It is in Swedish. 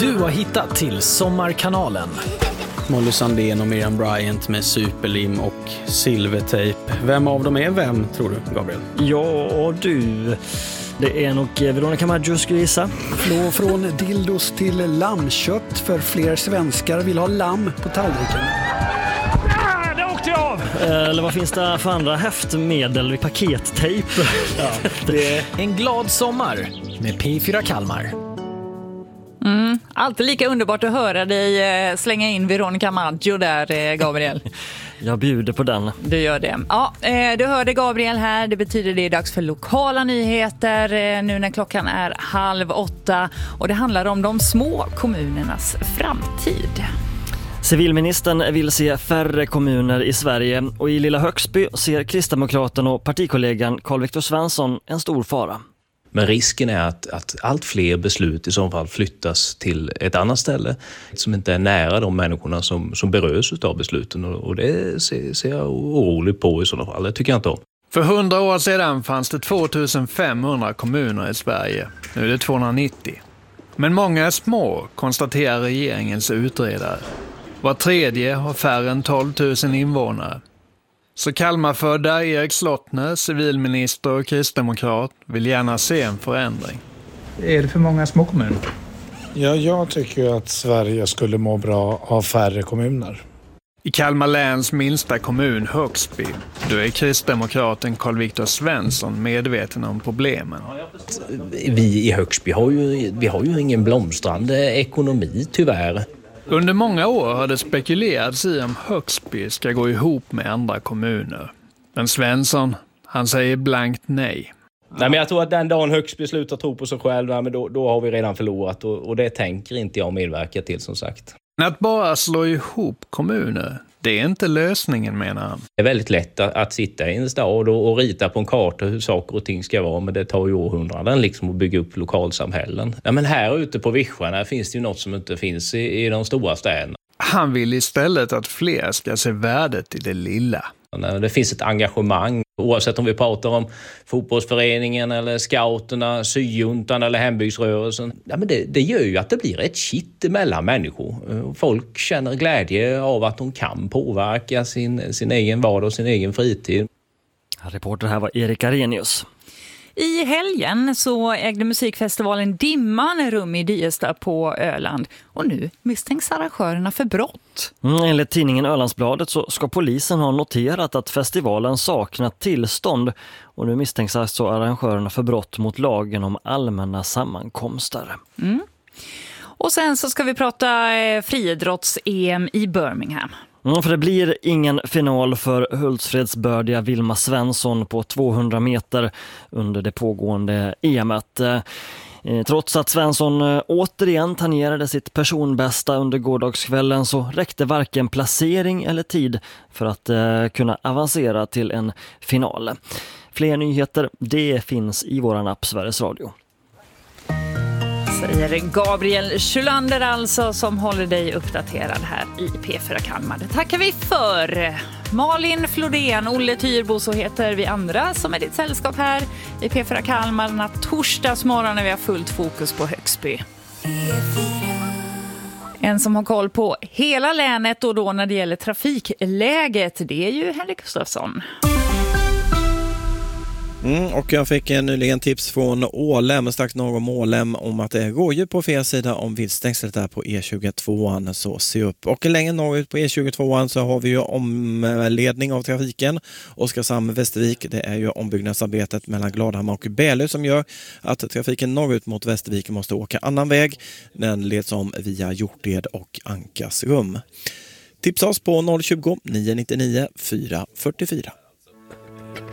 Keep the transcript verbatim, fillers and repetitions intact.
Du har hittat till Sommarkanalen. Molly Sandén och Miriam Bryant med superlim och silvertejp. Vem av dem är vem, tror du, Gabriel? Ja, du. Det är nog Veronica Maggio, skulle gissa. Flå från dildos till lammkött, för fler svenskar vill ha lamm på tallriken. Ah, det åkte jag av! Eller vad finns det för andra häftmedel vid pakettejp? Ja, det är en glad sommar med P fyra Kalmar. Mm, alltid lika underbart att höra dig slänga in Veronica Maggio där, Gabriel. Jag bjuder på den. Du gör det. Ja, du hörde Gabriel här. Det betyder det är dags för lokala nyheter nu när klockan är halv åtta. Och det handlar om de små kommunernas framtid. Civilministern vill se färre kommuner i Sverige, och i Lilla Högsby ser Kristdemokraten och partikollegan Carl-Viktor Svensson en stor fara. Men risken är att, att allt fler beslut i så fall flyttas till ett annat ställe som inte är nära de människorna som, som berörs av besluten. Och, och det ser, ser jag oroligt på i sådana fall. Det tycker jag inte om. För hundra år sedan fanns det tvåtusenfemhundra kommuner i Sverige. Nu är det tvåhundranittio. Men många är små, konstaterar regeringens utredare. Var tredje har färre än tolv tusen invånare. Så Kalmarfödda Erik Slottner, civilminister och kristdemokrat, vill gärna se en förändring. Är det för många små kommuner? Ja, jag tycker att Sverige skulle må bra av färre kommuner. I Kalmar läns minsta kommun, Högsby, då är kristdemokraten Carl-Viktor Svensson medveten om problemen. Vi i Högsby har ju, vi har ju ingen blomstrande ekonomi, tyvärr. Under många år har det spekulerats i om Högsby ska gå ihop med andra kommuner. Men Svensson, han säger blankt nej. Nej, men jag tror att den dagen Högsby slutar tro på sig själv, men då, då har vi redan förlorat, och, och det tänker inte jag medverka till, som sagt. Att bara slå ihop kommuner, det är inte lösningen, menar han. Det är väldigt lätt att, att sitta i en stad och, och rita på en karta hur saker och ting ska vara, men det tar ju århundraden liksom att bygga upp lokalsamhällen. Ja, men här ute på vischarna finns det ju något som inte finns i, i de stora städerna. Han vill istället att fler ska se värdet i det lilla. Det finns ett engagemang, oavsett om vi pratar om fotbollsföreningen eller scouterna, syjuntan eller hembygdsrörelsen. Ja, men det, det gör ju att det blir ett kitt mellan människor. Folk känner glädje av att de kan påverka sin, sin egen vardag och sin egen fritid. Reporter här var Erik Arrhenius. I helgen så ägde musikfestivalen Dimman rum i Diesta på Öland, och nu misstänks arrangörerna för brott. Mm, enligt tidningen Ölandsbladet så ska polisen ha noterat att festivalen saknat tillstånd, och nu misstänks alltså arrangörerna för brott mot lagen om allmänna sammankomster. Mm. Och sen så ska vi prata eh, friidrotts-E M i Birmingham. Mm, för det blir ingen final för Hultsfredsbördiga Vilma Svensson på tvåhundra meter under det pågående E M-et. Trots att Svensson återigen tangerade sitt personbästa under gårdagskvällen så räckte varken placering eller tid för att uh, kunna avancera till en final. Fler nyheter, det finns i våran app Sveriges Radio. Säger Gabriel Schulander alltså, som håller dig uppdaterad här i P fyra Kalmar. Det tackar vi för. Malin Flodén, Olle Tyrbo, så heter vi andra som är ditt sällskap här i P fyra Kalmar den här torsdagsmorgon när vi har fullt fokus på Högsby. En som har koll på hela länet och då när det gäller trafikläget, det är ju Henrik Gustafsson. Mm, och jag fick nyligen tips från Ålem, strax norr om Ålem, om att det går ju på fel sida om viltstängslet där på E tjugotvåan, så se upp. Och längre norrut på E tjugotvåan så har vi ju omledning av trafiken. Oskarshamn-Västervik, det är ju ombyggnadsarbetet mellan Gladhammar och Bälö som gör att trafiken norrut mot Västervik måste åka annan väg. Den leds om via Hjorted och Ankarsrum. Tipsa oss på noll tjugo, nio nio nio, fyra fyra fyra.